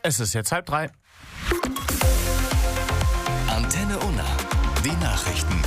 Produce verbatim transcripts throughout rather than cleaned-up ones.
Es ist jetzt halb drei. Antenne Unna, die Nachrichten.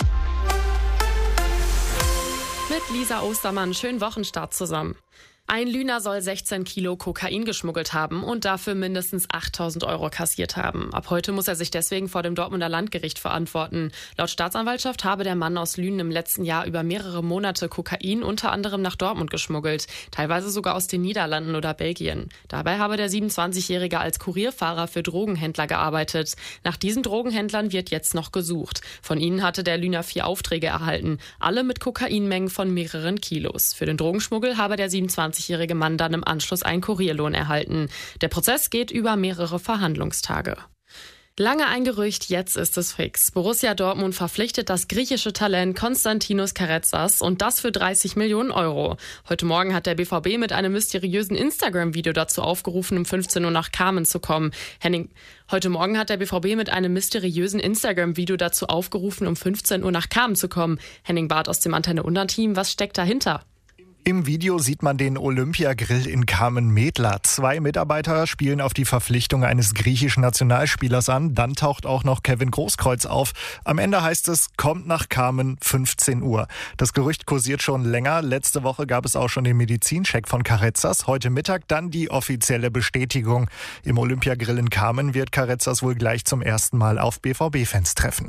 Mit Lisa Ostermann, schönen Wochenstart zusammen. Ein Lüner soll sechzehn Kilo Kokain geschmuggelt haben und dafür mindestens achttausend Euro kassiert haben. Ab heute muss er sich deswegen vor dem Dortmunder Landgericht verantworten. Laut Staatsanwaltschaft habe der Mann aus Lünen im letzten Jahr über mehrere Monate Kokain unter anderem nach Dortmund geschmuggelt, teilweise sogar aus den Niederlanden oder Belgien. Dabei habe der siebenundzwanzigjährige als Kurierfahrer für Drogenhändler gearbeitet. Nach diesen Drogenhändlern wird jetzt noch gesucht. Von ihnen hatte der Lüner vier Aufträge erhalten, alle mit Kokainmengen von mehreren Kilos. Für den Drogenschmuggel habe der siebenundzwanzigjährige Mann dann im Anschluss einen Kurierlohn erhalten. Der Prozess geht über mehrere Verhandlungstage. Lange ein Gerücht, jetzt ist es fix. Borussia Dortmund verpflichtet das griechische Talent Konstantinos Karetzas und das für dreißig Millionen Euro. Heute Morgen hat der B V B mit einem mysteriösen Instagram-Video dazu aufgerufen, um fünfzehn Uhr nach Kamen zu kommen. Henning, heute Morgen hat der B V B mit einem mysteriösen Instagram-Video dazu aufgerufen, um fünfzehn Uhr nach Kamen zu kommen. Henning Barth aus dem Antenne Unna-Team, was steckt dahinter? Im Video sieht man den Olympiagrill in Kamen-Medla. Zwei Mitarbeiter spielen auf die Verpflichtung eines griechischen Nationalspielers an. Dann taucht auch noch Kevin Großkreuz auf. Am Ende heißt es, kommt nach Kamen, fünfzehn Uhr. Das Gerücht kursiert schon länger. Letzte Woche gab es auch schon den Medizincheck von Karetzas. Heute Mittag dann die offizielle Bestätigung. Im Olympiagrill in Kamen wird Karetzas wohl gleich zum ersten Mal auf B V B-Fans treffen.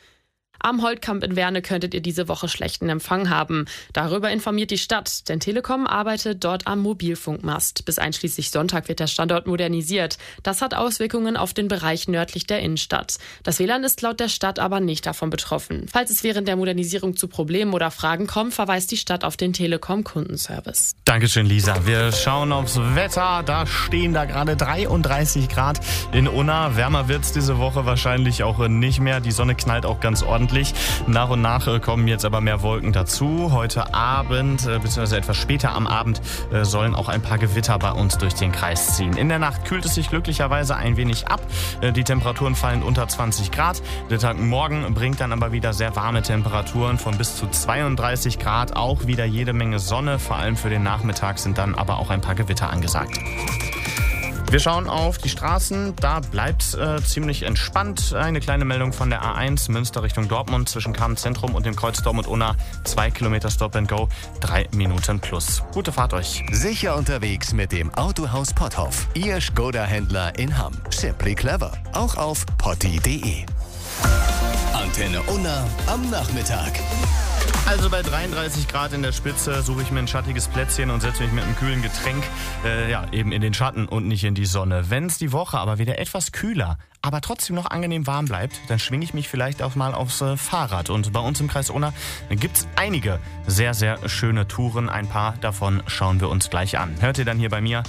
Am Holtkamp in Werne könntet ihr diese Woche schlechten Empfang haben. Darüber informiert die Stadt, denn Telekom arbeitet dort am Mobilfunkmast. Bis einschließlich Sonntag wird der Standort modernisiert. Das hat Auswirkungen auf den Bereich nördlich der Innenstadt. Das W L A N ist laut der Stadt aber nicht davon betroffen. Falls es während der Modernisierung zu Problemen oder Fragen kommt, verweist die Stadt auf den Telekom-Kundenservice. Dankeschön, Lisa. Wir schauen aufs Wetter. Da stehen da gerade dreiunddreißig Grad in Unna. Wärmer wird's diese Woche wahrscheinlich auch nicht mehr. Die Sonne knallt auch ganz ordentlich. Nach und nach kommen jetzt aber mehr Wolken dazu. Heute Abend bzw. etwas später am Abend sollen auch ein paar Gewitter bei uns durch den Kreis ziehen. In der Nacht kühlt es sich glücklicherweise ein wenig ab. Die Temperaturen fallen unter zwanzig Grad. Der Tag morgen bringt dann aber wieder sehr warme Temperaturen von bis zu zweiunddreißig Grad. Auch wieder jede Menge Sonne. Vor allem für den Nachmittag sind dann aber auch ein paar Gewitter angesagt. Wir schauen auf die Straßen, da bleibt äh, ziemlich entspannt. Eine kleine Meldung von der A eins, Münster Richtung Dortmund, zwischen Kamen Zentrum und dem Kreuz Dortmund-Unna. Zwei Kilometer Stop and Go, drei Minuten plus. Gute Fahrt euch. Sicher unterwegs mit dem Autohaus Potthoff. Ihr Skoda-Händler in Hamm. Simply clever. Auch auf potti punkt de. Antenne Unna am Nachmittag. Also bei dreiunddreißig Grad in der Spitze suche ich mir ein schattiges Plätzchen und setze mich mit einem kühlen Getränk äh, ja, eben in den Schatten und nicht in die Sonne. Wenn es die Woche aber wieder etwas kühler, aber trotzdem noch angenehm warm bleibt, dann schwinge ich mich vielleicht auch mal aufs äh, Fahrrad. Und bei uns im Kreis Unna gibt es einige sehr, sehr schöne Touren. Ein paar davon schauen wir uns gleich an. Hört ihr dann hier bei mir